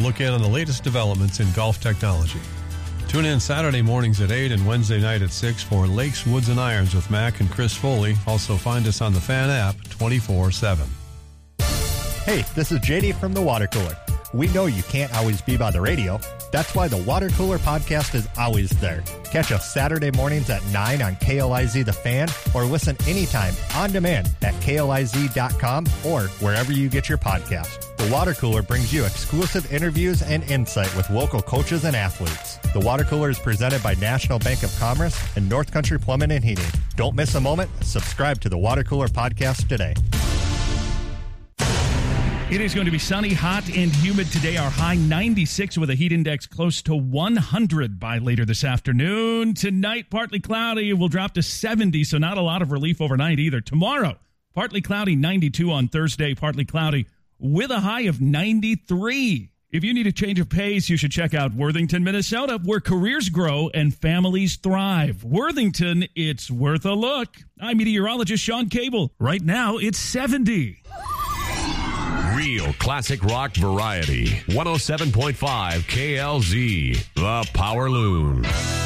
look in on the latest developments in golf technology. Tune in Saturday mornings at 8 and Wednesday night at 6 for Lakes, Woods, and Irons with Mac and Chris Foley. Also find us on the Fan app 24/7. Hey, this is JD from The Water Cooler. We know you can't always be by the radio. That's why the Water Cooler podcast is always there. Catch us Saturday mornings at 9 on KLIZ The Fan, or listen anytime on demand at KLIZ.com or wherever you get your podcast. The Water Cooler brings you exclusive interviews and insight with local coaches and athletes. The Water Cooler is presented by National Bank of Commerce and North Country Plumbing and Heating. Don't miss a moment. Subscribe to the Water Cooler podcast today. It is going to be sunny, hot, and humid today. Our high 96 with a heat index close to 100 by later this afternoon. Tonight, partly cloudy. We'll drop to 70, so not a lot of relief overnight either. Tomorrow, partly cloudy, 92 on Thursday, partly cloudy with a high of 93. If you need a change of pace, you should check out Worthington, Minnesota, where careers grow and families thrive. Worthington, it's worth a look. I'm meteorologist Sean Cable. Right now, it's 70. Real classic rock variety. 107.5 KLZ, The Power Loon.